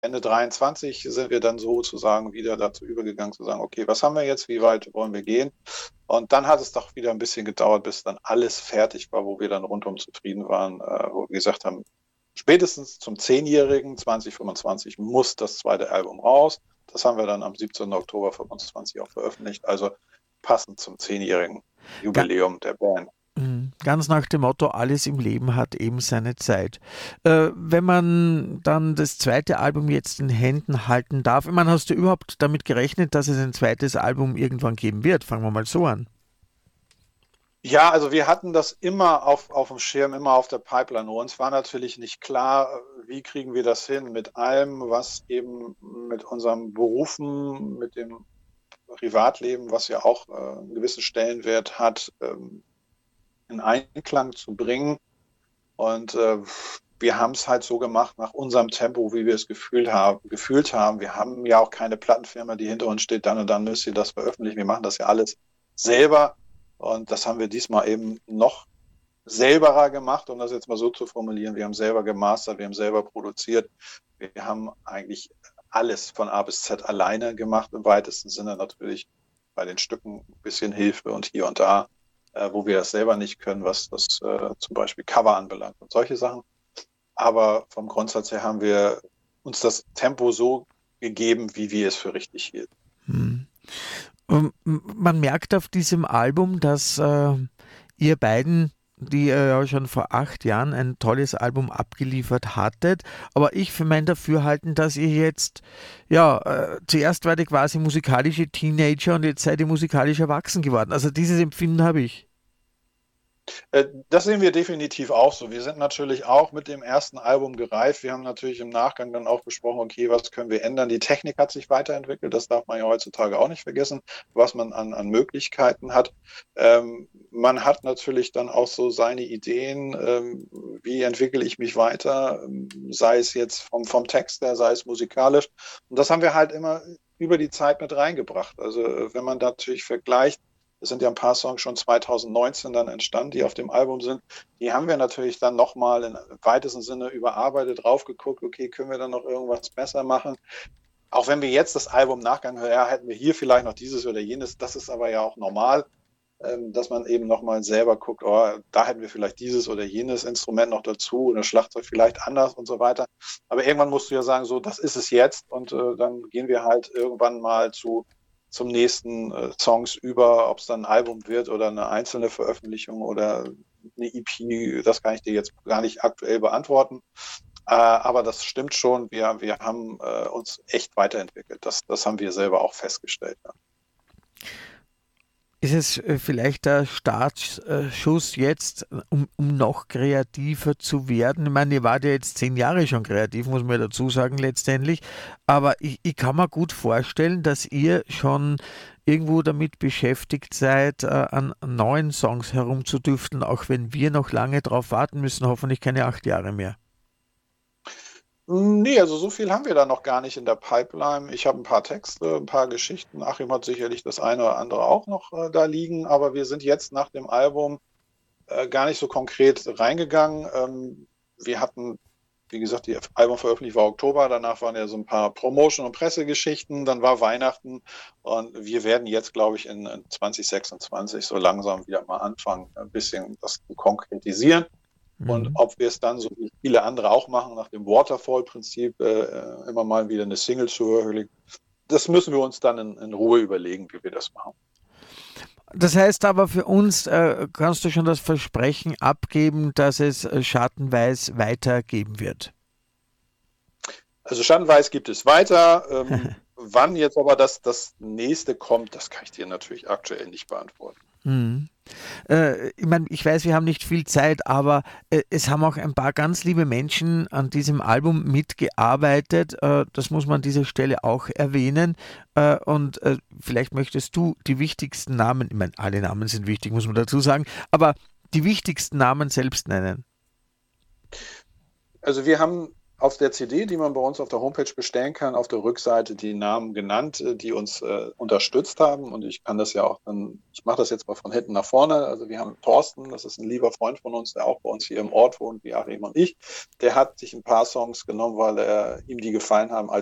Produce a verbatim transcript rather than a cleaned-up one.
Ende dreiundzwanzig sind wir dann sozusagen wieder dazu übergegangen zu sagen, okay, was haben wir jetzt, wie weit wollen wir gehen? Und dann hat es doch wieder ein bisschen gedauert, bis dann alles fertig war, wo wir dann rundum zufrieden waren, äh, wo wir gesagt haben, spätestens zum Zehnjährigen zwanzig fünfundzwanzig muss das zweite Album raus. Das haben wir dann am siebzehnten Oktober fünfundzwanzig auch veröffentlicht, also passend zum zehnjährigen Ga Jubiläum der Band. mhm. Ganz nach dem Motto, alles im Leben hat eben seine Zeit. Äh, wenn man dann das zweite Album jetzt in Händen halten darf, ich meine, hast du überhaupt damit gerechnet, dass es ein zweites Album irgendwann geben wird? Fangen wir mal so an. Ja, also wir hatten das immer auf, auf dem Schirm, immer auf der Pipeline. Nur uns war natürlich nicht klar, wie kriegen wir das hin mit allem, was eben mit unserem Berufen, mit dem Privatleben, was ja auch äh, einen gewissen Stellenwert hat, ähm, in Einklang zu bringen. Und äh, wir haben es halt so gemacht, nach unserem Tempo, wie wir es gefühlt haben, gefühlt haben. Wir haben ja auch keine Plattenfirma, die hinter uns steht, dann und dann müsst ihr das veröffentlichen. Wir machen das ja alles selber. Und das haben wir diesmal eben noch selberer gemacht, um das jetzt mal so zu formulieren. Wir haben selber gemastert, wir haben selber produziert. Wir haben eigentlich alles von A bis Z alleine gemacht, im weitesten Sinne natürlich bei den Stücken ein bisschen Hilfe und hier und da, äh, wo wir das selber nicht können, was das äh, zum Beispiel Cover anbelangt und solche Sachen. Aber vom Grundsatz her haben wir uns das Tempo so gegeben, wie wir es für richtig hielten. Hm. Ähm, Man merkt auf diesem Album, dass äh, ihr beiden, die ihr ja schon vor acht Jahren ein tolles Album abgeliefert hattet, aber ich für mein Dafürhalten, dass ihr jetzt, ja, äh, zuerst war ihr quasi musikalische Teenager und jetzt seid ihr musikalisch erwachsen geworden. Also dieses Empfinden habe ich. Äh, Das sehen wir definitiv auch so. Wir sind natürlich auch mit dem ersten Album gereift. Wir haben natürlich im Nachgang dann auch besprochen, okay, was können wir ändern? Die Technik hat sich weiterentwickelt. Das darf man ja heutzutage auch nicht vergessen, was man an, an Möglichkeiten hat. Ähm, man hat natürlich dann auch so seine Ideen, ähm, wie entwickle ich mich weiter, ähm, sei es jetzt vom, vom Text her, sei es musikalisch. Und das haben wir halt immer über die Zeit mit reingebracht. Also äh, wenn man natürlich vergleicht, es sind ja ein paar Songs schon zwanzig neunzehn dann entstanden, die auf dem Album sind. Die haben wir natürlich dann nochmal im weitesten Sinne überarbeitet, drauf geguckt, okay, können wir dann noch irgendwas besser machen? Auch wenn wir jetzt das Album im Nachgang hören, ja, hätten wir hier vielleicht noch dieses oder jenes, das ist aber ja auch normal, ähm, dass man eben nochmal selber guckt, oh, da hätten wir vielleicht dieses oder jenes Instrument noch dazu und das Schlagzeug vielleicht anders und so weiter. Aber irgendwann musst du ja sagen, so, das ist es jetzt und äh, dann gehen wir halt irgendwann mal zu zum nächsten äh, Songs über, ob es dann ein Album wird oder eine einzelne Veröffentlichung oder eine E P, das kann ich dir jetzt gar nicht aktuell beantworten. Äh, aber das stimmt schon, wir, wir haben äh, uns echt weiterentwickelt. Das, das haben wir selber auch festgestellt. Ja. Ist es äh, vielleicht der Startschuss jetzt, um, um noch kreativer zu werden? Ich meine, ihr wart ja jetzt zehn Jahre schon kreativ, muss man ja dazu sagen, letztendlich. Aber ich, ich kann mir gut vorstellen, dass ihr schon irgendwo damit beschäftigt seid, äh, an neuen Songs herumzudüfteln, auch wenn wir noch lange drauf warten müssen, hoffentlich keine acht Jahre mehr. Nee, also so viel haben wir da noch gar nicht in der Pipeline. Ich habe ein paar Texte, ein paar Geschichten. Achim hat sicherlich das eine oder andere auch noch äh, da liegen, aber wir sind jetzt nach dem Album äh, gar nicht so konkret reingegangen. Ähm, wir hatten, wie gesagt, die Albumveröffentlichung war Oktober, danach waren ja so ein paar Promotion- und Pressegeschichten, dann war Weihnachten und wir werden jetzt, glaube ich, in, in zwanzig sechsundzwanzig so langsam wieder mal anfangen, ein bisschen das zu konkretisieren. Und Mhm. ob wir es dann, so wie viele andere auch machen, nach dem Waterfall-Prinzip äh, immer mal wieder eine Single zu veröffentlichen, das müssen wir uns dann in, in Ruhe überlegen, wie wir das machen. Das heißt aber für uns, äh, kannst du schon das Versprechen abgeben, dass es äh, schattenweise weitergeben wird. Also Schattenweiß gibt es weiter. Ähm, wann jetzt aber das, das nächste kommt, das kann ich dir natürlich aktuell nicht beantworten. Mhm. Äh, ich meine, ich weiß, wir haben nicht viel Zeit, aber äh, es haben auch ein paar ganz liebe Menschen an diesem Album mitgearbeitet. Äh, das muss man an dieser Stelle auch erwähnen. Äh, und äh, vielleicht möchtest du die wichtigsten Namen, ich meine, alle Namen sind wichtig, muss man dazu sagen, aber die wichtigsten Namen selbst nennen. Also wir haben auf der C D, die man bei uns auf der Homepage bestellen kann, auf der Rückseite die Namen genannt, die uns äh, unterstützt haben. Und ich kann das ja auch dann, ich mache das jetzt mal von hinten nach vorne. Also wir haben Thorsten, das ist ein lieber Freund von uns, der auch bei uns hier im Ort wohnt, wie Achim und ich. Der hat sich ein paar Songs genommen, weil er, ihm die gefallen haben, als